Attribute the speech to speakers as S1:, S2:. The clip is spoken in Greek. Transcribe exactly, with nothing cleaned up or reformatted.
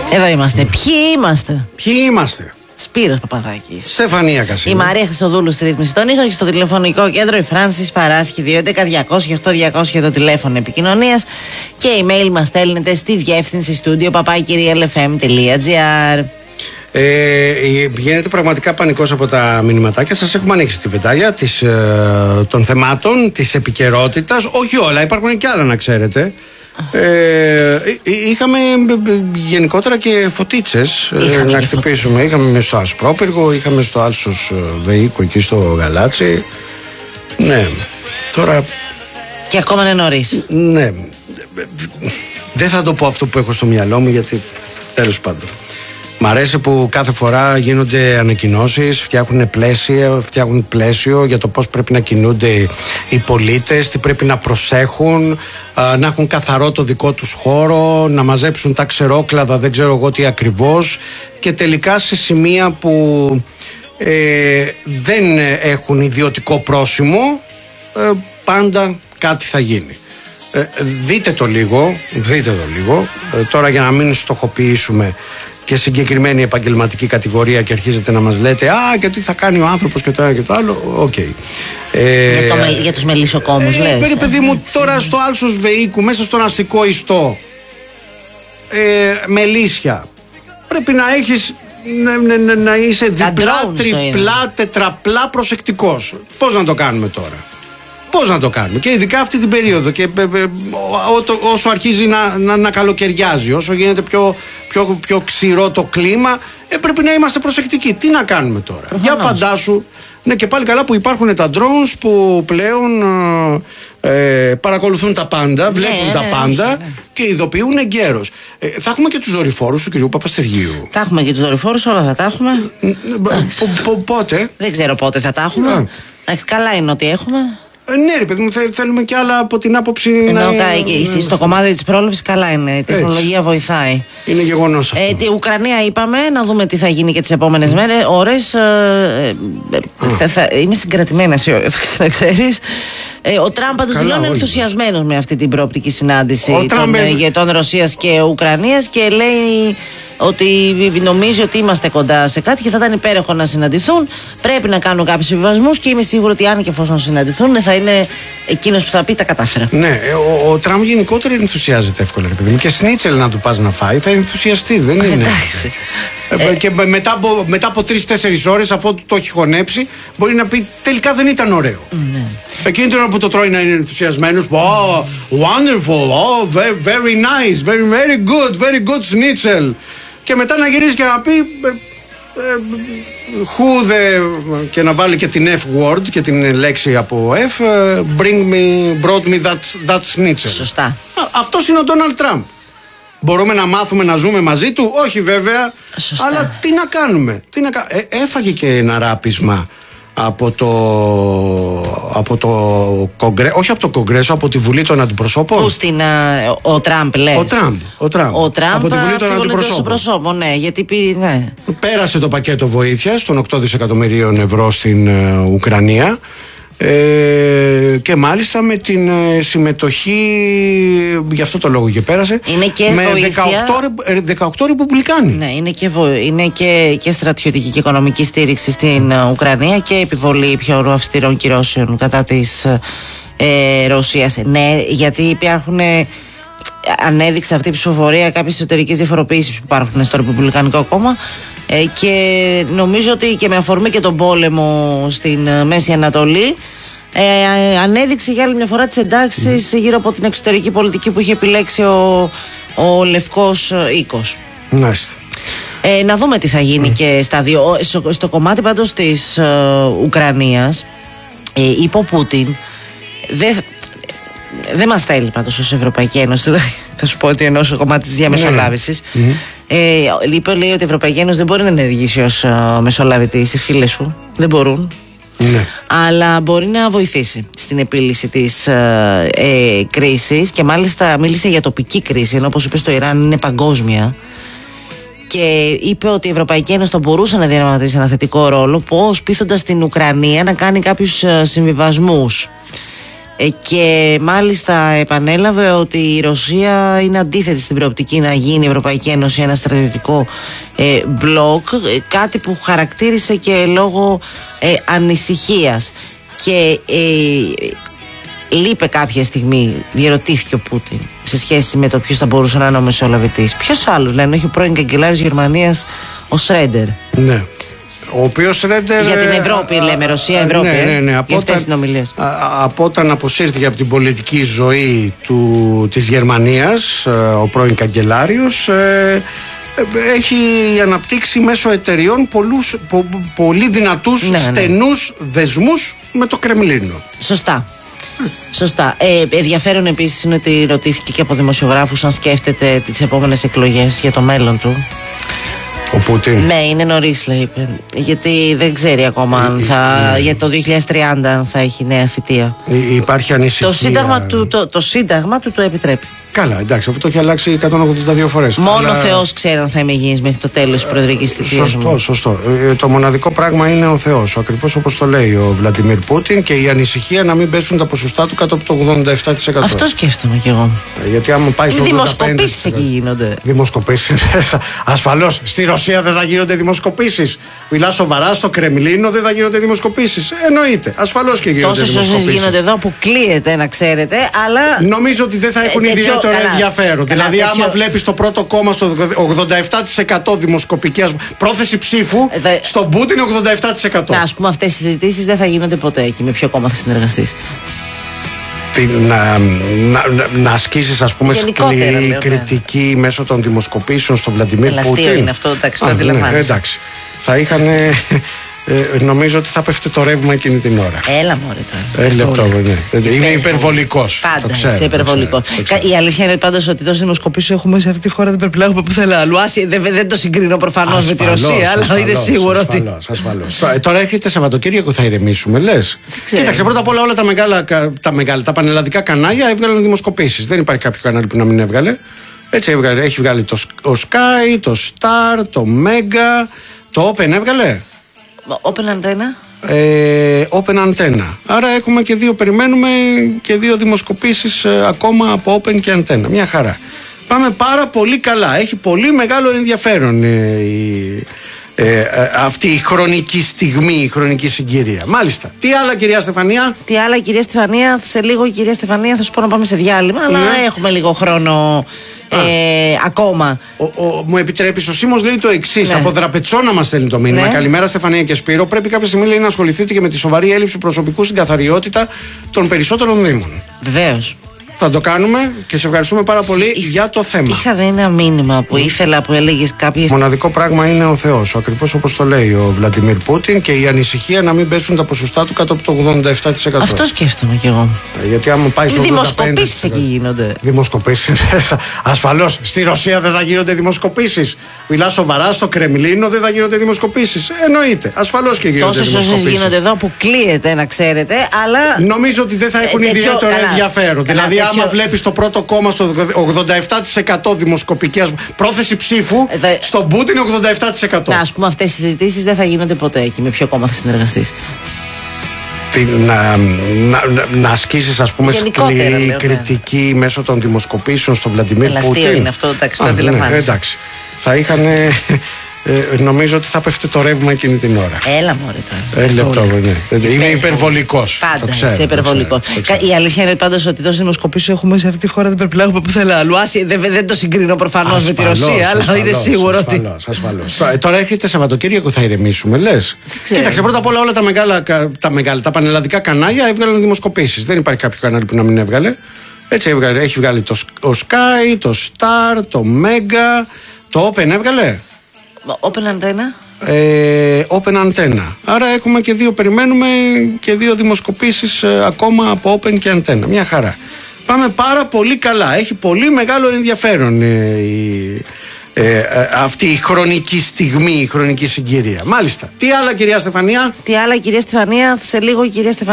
S1: Εδώ είμαστε. Ποιοι είμαστε?
S2: Ποιοι είμαστε?
S1: Σπύρος Παπαδάκης.
S2: Στεφανία Κασίνη.
S1: Η Μαρία Χριστοδούλου στη ρύθμιση των ήχων και στο τηλεφωνικό κέντρο η Φράνσις Παράσχη δύο έντεκα διακόσια οκτώ διακόσια το τηλέφωνο επικοινωνίας και email μας στέλνετε στη διεύθυνση στούντιο παπάκι ελ εφ εμ τελεία τζι άρ.
S2: Ε, γίνεται πραγματικά πανικός από τα μηνυματάκια. Σας έχουμε ανοίξει τη βεντάλια της, ε, των θεμάτων, της επικαιρότητας. Όχι όλα, υπάρχουν και άλλα να ξέρετε. Ε, είχαμε γενικότερα και φωτίτσες ε, να χτυπήσουμε. Είχαμε στο Ασπρόπυργο, είχαμε στο Άλσος Βεϊκό εκεί στο Γαλάτσι. Ναι, τώρα.
S1: Και ακόμα είναι νωρίς.
S2: Ναι. Δεν θα το πω αυτό που έχω στο μυαλό μου, γιατί τέλος πάντων. Μ' αρέσει που κάθε φορά γίνονται ανακοινώσεις, φτιάχνουν πλαίσιο, φτιάχνουν πλαίσιο για το πώς πρέπει να κινούνται οι πολίτες, τι πρέπει να προσέχουν, να έχουν καθαρό το δικό τους χώρο, να μαζέψουν τα ξερόκλαδα, δεν ξέρω εγώ τι ακριβώς, και τελικά σε σημεία που ε, δεν έχουν ιδιωτικό πρόσημο, ε, πάντα κάτι θα γίνει. Ε, δείτε το λίγο, δείτε το λίγο, ε, τώρα για να μην στοχοποιήσουμε και συγκεκριμένη επαγγελματική κατηγορία και αρχίζετε να μας λέτε «Α, και τι θα κάνει ο άνθρωπος και το ένα και το άλλο». Οκ. Okay.
S1: Ε, για, το, για τους μελισσοκόμους ε, λες.
S2: Ε, παιδί μου, τώρα στο Άλσος Βεϊκού, μέσα στον αστικό ιστό, ε, μελίσια, πρέπει να έχεις, να, να, να είσαι διπλά, τριπλά, τετραπλά προσεκτικός. Πώς να το κάνουμε τώρα? Πώς να το κάνουμε? Και ειδικά αυτή την περίοδο και ε, ε, ό, όσο αρχίζει να, να, να καλοκαιριάζει, όσο γίνεται πιο, πιο, πιο ξηρό το κλίμα, ε, πρέπει να είμαστε προσεκτικοί. Τι να κάνουμε τώρα? Προφανώς. Για φαντάσου, ναι, και πάλι καλά που υπάρχουν τα drones που πλέον ε, παρακολουθούν τα πάντα, βλέπουν ναι, τα πάντα ναι, ναι. και ειδοποιούν εγκαίρως. Ε, θα έχουμε και τους δορυφόρους του κυρίου Παπαστεργίου.
S1: Θα έχουμε και τους δορυφόρους, όλα θα τα έχουμε.
S2: Πότε?
S1: Δεν ξέρω πότε θα τα έχουμε. Καλά είναι ότι έχουμε.
S2: Ναι, ρε παιδί μου, θέλουμε και άλλα από την άποψη.
S1: Ενώ να... στο κομμάτι της πρόληψης καλά είναι. Η τεχνολογία έτσι βοηθάει.
S2: Είναι γεγονός αυτό.
S1: Ε, την Ουκρανία είπαμε, να δούμε τι θα γίνει και τις επόμενες μέρες, ώρες. Ε, ε, θα, θα, είναι συγκρατημένες οι ώρες, θα ξέρεις. Ε, ο Τραμπ πάντως δηλώνει ενθουσιασμένος με αυτή την προοπτική συνάντηση των Τραμπ... ηγετών Ρωσίας και Ουκρανίας και λέει ότι νομίζει ότι είμαστε κοντά σε κάτι και θα ήταν υπέροχο να συναντηθούν. Πρέπει να κάνουν κάποιους συμβιβασμούς και είμαι σίγουρη ότι αν και εφόσον συναντηθούν θα είναι εκείνος που θα πει τα κατάφερα.
S2: Ναι, ο, ο Τραμπ γενικότερα ενθουσιάζεται εύκολα, ρε παιδί μου. Και σνίτσελ να του πας να φάει θα ενθουσιαστεί, δεν είναι?
S1: Εντάξει.
S2: Ε, και μετά από, μετά από τρεις-τέσσερις ώρες, αφού το έχει χωνέψει, μπορεί να πει τελικά δεν ήταν ωραίο.
S1: Ναι.
S2: Εκείνη τώρα που το τρώει να είναι ενθουσιασμένος. Oh, wonderful, oh, very, very nice, very, very good, very good schnitzel. Και μετά να γυρίσει και να πει who the, και να βάλει και την F word και την λέξη από F, bring me, brought me that, that schnitzel.
S1: Σωστά.
S2: Α, αυτός είναι ο Ντόναλντ Τραμπ. Μπορούμε να μάθουμε να ζούμε μαζί του? Όχι βέβαια.
S1: Σωστά.
S2: Αλλά τι να κάνουμε, τι να κα... ε, έφαγε και ένα ράπισμα από το, από το κογκρέ, όχι από το Κογκρέσο, από τη Βουλή των Αντιπροσώπων.
S1: Πού στην, α, ο Τραμπ λες?
S2: Ο Τραμπ, ο Τραμπ.
S1: Ο Τραμπ
S2: από τη Βουλή των Αντιπροσώπων.
S1: Ναι, γιατί πει, ναι.
S2: Πέρασε το πακέτο βοήθειας των οκτώ δισεκατομμυρίων ευρώ στην uh, Ουκρανία. Ε, και μάλιστα με την ε, συμμετοχή, γι' αυτό το λόγο και πέρασε,
S1: είναι και
S2: με
S1: βοήθεια...
S2: δεκαοκτώ ρεπουμπλικάνοι.
S1: Ναι, είναι και, βο... είναι και, και στρατιωτική και οικονομική στήριξη στην uh, Ουκρανία και επιβολή πιο αυστηρών κυρώσεων κατά της ε, Ρωσίας. Ναι, γιατί υπάρχουν, ε, ανέδειξε αυτή η ψηφοφορία κάποιες εσωτερικές διαφοροποιήσεις που υπάρχουν στο Ρεπουμπλικανικό Κόμμα. Ε, και νομίζω ότι και με αφορμή και τον πόλεμο στην ε, Μέση Ανατολή ε, ανέδειξε για άλλη μια φορά τις εντάξεις mm. γύρω από την εξωτερική πολιτική που είχε επιλέξει ο, ο Λευκός οίκος.
S2: Μάλιστα.
S1: Ε, να δούμε τι θα γίνει mm. και στα δύο. Στο, στο κομμάτι πάντως της ε, Ουκρανίας ε, είπε ο Πούτιν δεν δεν μας θέλει πάντως ως Ευρωπαϊκή Ένωση. Θα σου πω ότι ενώ στο κομμάτι της διαμεσολάβησης mm. ε, είπε, λέει ότι η Ευρωπαϊκή Ένωση δεν μπορεί να ενεργήσει ως uh, μεσολαβητής. Οι φίλες σου δεν μπορούν
S2: ναι.
S1: αλλά μπορεί να βοηθήσει στην επίλυση της uh, ε, κρίσης και μάλιστα μίλησε για τοπική κρίση, ενώ όπως είπε στο Ιράν είναι παγκόσμια. Και είπε ότι η Ευρωπαϊκή Ένωση θα μπορούσε να διαδραματίσει ένα θετικό ρόλο, πώς πείθοντας την Ουκρανία να κάνει κάποιους uh, συμβιβασμούς. Ε, και μάλιστα επανέλαβε ότι η Ρωσία είναι αντίθετη στην προοπτική να γίνει η Ευρωπαϊκή Ένωση ένα στρατιωτικό ε, μπλοκ, ε, κάτι που χαρακτήρισε και λόγω ε, ανησυχίας. Και ε, λείπε κάποια στιγμή, διερωτήθηκε ο Πούτιν σε σχέση με το ποιος θα μπορούσε να είναι ο μεσολαβητής. Ποιος άλλος, λένε, όχι ο πρώην καγκελάριος Γερμανίας, ο Σρέντερ.
S2: Ναι. Ο οποίος Σρέντερ.
S1: Για την Ευρώπη, α, λέμε, Ρωσία, Ευρώπη.
S2: Ναι, ναι, ναι.
S1: Για
S2: από,
S1: αυτές τις συνομιλίες.
S2: Από όταν αποσύρθηκε από την πολιτική ζωή του, της Γερμανίας, ο πρώην καγκελάριος, ε, έχει αναπτύξει μέσω εταιριών πολλούς, πο, πολύ δυνατούς, ναι, στενούς ναι. δεσμούς με το Κρεμλίνο.
S1: Σωστά. Σωστά. Ε, ενδιαφέρον επίσης είναι ότι ρωτήθηκε και από δημοσιογράφους αν σκέφτεται τις επόμενες εκλογές για το μέλλον του.
S2: Ο Πούτιν.
S1: Ναι, είναι νωρίς, λέει. Γιατί δεν ξέρει ακόμα αν θα, για το δύο χιλιάδες τριάντα αν θα έχει νέα θητεία.
S2: Υπάρχει ανησυχία.
S1: Το σύνταγμα του το, το, σύνταγμα του το επιτρέπει.
S2: Καλά, εντάξει, αυτό το έχει αλλάξει εκατόν ογδόντα δύο φορές.
S1: Μόνο αλλά... ο Θεός ξέρει αν θα είμαι υγιής μέχρι το τέλος της προεδρικής θητείας μου.
S2: Σωστό, σωστό. Ε, το μοναδικό πράγμα είναι ο Θεός, ακριβώς όπως το λέει ο Βλαντιμίρ Πούτιν, και η ανησυχία να μην πέσουν τα ποσοστά του κάτω από το ογδόντα επτά τοις εκατό.
S1: Αυτό σκέφτομαι κι εγώ.
S2: Ε, γιατί άμα πάει στο
S1: δημοσκοπήσεις εκεί γίνονται.
S2: Δημοσκοπήσεις. Ασφαλώς. Στη Ρωσία δεν θα γίνονται δημοσκοπήσεις. Μιλά σοβαρά, στο Κρεμλίνο δεν θα γίνονται δημοσκοπήσεις. Εννοείται. Ασφαλώς και γίνονται δημοσκοπήσεις.
S1: Τόσες γίνονται εδώ που κλείεται, να ξέρετε, αλλά.
S2: Νομίζω ότι δεν θα έχουν ε, ιδιαίτερο ενδιαφέρον. Καλά, δηλαδή, τέτοιο... άμα βλέπεις το πρώτο κόμμα στο ογδόντα επτά τοις εκατό δημοσκοπική πρόθεση ψήφου, ε, δε... στον Πούτιν ογδόντα επτά τοις εκατό.
S1: Να, ας πούμε, αυτές οι συζητήσεις δεν θα γίνονται ποτέ εκεί. Με ποιο κόμμα θα συνεργαστείς?
S2: Να, να, να ασκήσεις, ας πούμε, σκληρή λέω, κριτική ναι. μέσω των δημοσκοπήσεων στον Βλαντιμίρ Πούτιν.
S1: Ελαστείο είναι αυτό, εντάξει, το αντιλαμβάνεσαι.
S2: Ναι, εντάξει. Θα είχαν. Ε, νομίζω ότι θα πέφτει το ρεύμα εκείνη την ώρα.
S1: Έλα μωρέ τώρα.
S2: Ε, λεπτό, ναι. Είμαι υπερβολικός.
S1: Πάντα είσαι υπερβολικός. Η αλήθεια είναι πάντως ότι τόσες δημοσκοπήσεις έχουμε σε αυτή τη χώρα, δεν πρέπει να έχουμε πουθενά αλλού. Δεν, δεν το συγκρίνω προφανώς με τη Ρωσία, αλλά είναι σίγουρο ότι.
S2: Ασφαλώς. Τώρα έρχεται Σαββατοκύριακο, θα ηρεμήσουμε, λες? Κοίταξε, πρώτα απ' όλα όλα τα μεγάλα, τα, μεγάλα, τα πανελλαδικά κανάλια έβγαλαν δημοσκοπήσεις. Δεν υπάρχει κάποιο κανάλι που να μην έβγαλε. Έτσι έβγαλε, έχει βγάλει το Sky, το Star, το Mega, το Open έβγαλε.
S1: Open Antenna.
S2: Ε, Open Antenna. Άρα έχουμε και δύο, περιμένουμε και δύο δημοσκοπήσεις ε, ακόμα από Open και Antenna. Μια χαρά. Πάμε πάρα πολύ καλά. Έχει πολύ μεγάλο ενδιαφέρον ε, η, ε, ε, αυτή η χρονική στιγμή, η χρονική συγκυρία. Μάλιστα. Τι άλλα, κυρία Στεφανία?
S1: Τι άλλα, κυρία Στεφανία? Σε λίγο, κυρία Στεφανία, θα σου πω να πάμε σε διάλειμμα, αλλά ναι. έχουμε λίγο χρόνο. Ε, ακόμα.
S2: Ο, ο, μου επιτρέπεις, ο Σίμος λέει το εξής. Ναι. Από Δραπετσόνα μας στέλνει το μήνυμα. Ναι. Καλημέρα, Στεφανία και Σπύρο. Πρέπει κάποια στιγμή, λέει, να ασχοληθείτε και με τη σοβαρή έλλειψη προσωπικού στην καθαριότητα των περισσότερων Δήμων.
S1: Βεβαίως.
S2: Θα το κάνουμε και σε ευχαριστούμε πάρα πολύ Εί, για το θέμα.
S1: Είχα δει ένα μήνυμα που ήθελα, που έλεγες κάποιες.
S2: Μοναδικό πράγμα είναι ο Θεός, ακριβώς όπως το λέει ο Βλαντιμίρ Πούτιν, και η ανησυχία να μην πέσουν τα ποσοστά του κάτω από το ογδόντα επτά τοις εκατό.
S1: Αυτό σκέφτομαι κι εγώ.
S2: Γιατί άμα πάει στο
S1: δημοσκοπήσεις εκεί γίνονται.
S2: Δημοσκοπήσεις. Ασφαλώς. Στη Ρωσία δεν θα γίνονται δημοσκοπήσεις. Μιλά σοβαρά, στο Κρεμλίνο δεν θα γίνονται δημοσκοπήσεις. Εννοείται. Ασφαλώς και γίνονται δημοσκοπήσεις.
S1: Τόσες γίνονται εδώ που κλείεται, να ξέρετε, αλλά.
S2: Νομίζω ότι δεν θα έχουν ε, ιδιαίτερο ενδιαφέρον. Δηλαδή, άμα βλέπεις το πρώτο κόμμα στο ογδόντα επτά τοις εκατό δημοσκοπική πρόθεση ψήφου, ε, δε... στον Πούτιν ογδόντα επτά τοις εκατό.
S1: Να, ας πούμε, αυτές οι συζητήσεις δεν θα γίνονται ποτέ εκεί. Με ποιο κόμμα θα συνεργαστείς?
S2: Να, να, να ασκήσεις, ας πούμε, σκληρή κριτική μέσω των δημοσκοπήσεων στον Βλαντιμίρ Πούτιν.
S1: Ελαστείο είναι αυτό, εντάξει, το αντιλαμβάνεσαι.
S2: Ναι, εντάξει. Θα είχαν. Ε, νομίζω ότι θα πέφτει το ρεύμα εκείνη την ώρα.
S1: Έλα μωρέ τώρα.
S2: Ε, λεπτό, ναι. Είμαι υπερβολικός.
S1: Πάντα είσαι υπερβολικός. Η αλήθεια είναι πάντως ότι τόσες δημοσκοπήσεις έχουμε σε αυτή τη χώρα, δεν πρέπει να έχουμε πουθενά αλλού. Δεν, δεν το συγκρίνω προφανώς με τη Ρωσία, αλλά είναι σίγουρο ότι.
S2: Ασφαλώς. Τώρα έρχεται Σαββατοκύριακο, θα ηρεμήσουμε, λες? Κοίταξε, πρώτα απ' όλα όλα τα μεγάλα, τα, μεγάλα, τα πανελλαδικά κανάλια έβγαλαν δημοσκοπήσεις. Δεν υπάρχει κάποιο κανάλι που να μην έβγαλε. Έτσι έβγαλε, έχει βγάλει το Sky, το Star, το Mega, το Open έβγαλε.
S1: Open Antenna.
S2: Ε, Open Antenna. Άρα έχουμε και δύο, περιμένουμε και δύο δημοσκοπήσεις ε, ακόμα από Open και Antenna. Μια χαρά. Πάμε πάρα πολύ καλά. Έχει πολύ μεγάλο ενδιαφέρον ε, η, ε, ε, αυτή η χρονική στιγμή, η χρονική συγκυρία. Μάλιστα. Τι άλλα, κυρία Στεφανία?
S1: Τι άλλα, κυρία Στεφανία? Σε λίγο, κυρία Στεφανία.